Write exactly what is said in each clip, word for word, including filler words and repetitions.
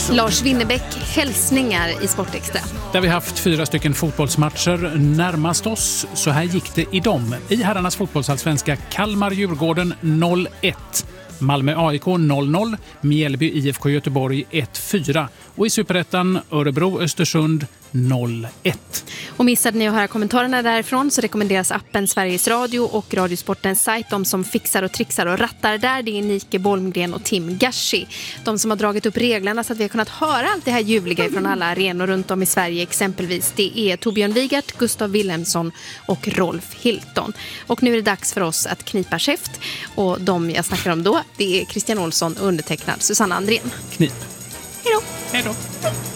Lars Winnerbäck, hälsningar i Sportextra. Där vi haft fyra stycken fotbollsmatcher närmast oss. Så här gick det i dem. I herrarnas fotbollsallsvenska Kalmar-Djurgården noll ett. Malmö A I K noll noll, Mjällby I F K Göteborg ett fyra och i Superettan Örebro-Östersund noll ett. Och missade ni att höra kommentarerna därifrån så rekommenderas appen Sveriges Radio och Radiosportens sajt. De som fixar och trixar och rattar där, det är Nike Bolmgren och Tim Gashi. De som har dragit upp reglerna så att vi har kunnat höra allt det här ljuvliga från alla arenor runt om i Sverige exempelvis. Det är Torbjörn Wigert, Gustav Wilhelmsson och Rolf Hilton. Och nu är det dags för oss att knipa käft. Och de jag snackar om då, det är Christian Olsson och undertecknad Susanna Andrén. Knip. Hej då. Hej då.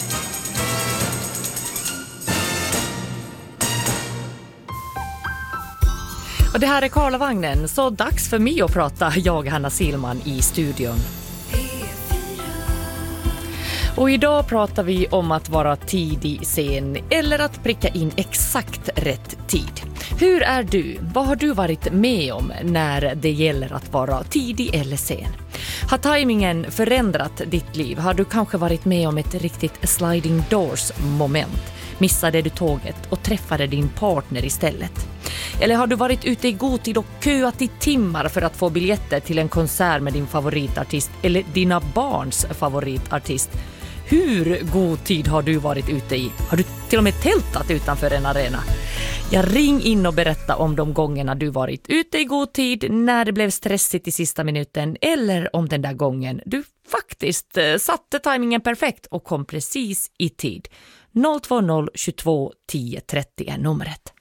Och det här är Karlavagnen, så dags för mig att prata, jag Hanna Silman i studion. Och idag pratar vi om att vara tidig sen eller att pricka in exakt rätt tid. Hur är du? Vad har du varit med om när det gäller att vara tidig eller sen? Har tajmingen förändrat ditt liv? Har du kanske varit med om ett riktigt sliding doors moment? Missade du tåget och träffade din partner istället? Eller har du varit ute i god tid och köat i timmar för att få biljetter till en konsert med din favoritartist eller dina barns favoritartist? Hur god tid har du varit ute i? Har du till och med tältat utanför en arena? Jag ring in och berätta om de gångerna du varit ute i god tid, när det blev stressigt i sista minuten eller om den där gången du faktiskt eh, satte tajmingen perfekt och kom precis i tid. noll två noll tjugotvå tio trettio är numret.